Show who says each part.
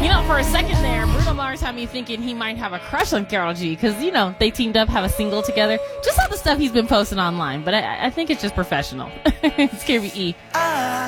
Speaker 1: For a second there, Bruno Mars had me thinking he might have a crush on Karol G because, they teamed up, have a single together. Just all the stuff he's been posting online. But I think it's just professional. It's KBE.